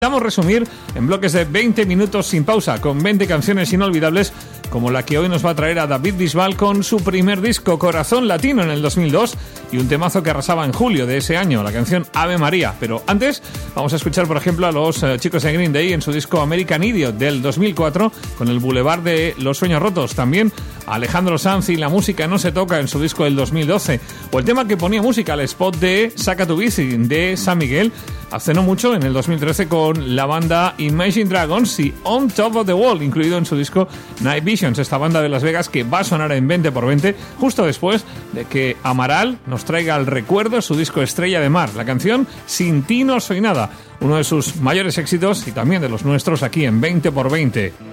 Vamos a resumir en bloques de 20 minutos sin pausa, con 20 canciones inolvidables, como la que hoy nos va a traer a David Bisbal con su primer disco, Corazón Latino, en el 2002, y un temazo que arrasaba en julio de ese año, la canción Ave María. Pero antes vamos a escuchar, por ejemplo, a los chicos de Green Day en su disco American Idiot del 2004, con el Boulevard de los Sueños Rotos. También a Alejandro Sanz y La Música No Se Toca en su disco del 2012, o el tema que ponía música al spot de Saca tu bici de San Miguel hace no mucho, en el 2013, con la banda Imagine Dragons y On Top of the Wall, incluido en su disco Night Visions, esta banda de Las Vegas que va a sonar en 20x20 justo después de que Amaral nos traiga al recuerdo su disco Estrella de Mar, la canción Sin ti no soy nada, uno de sus mayores éxitos y también de los nuestros aquí en 20x20.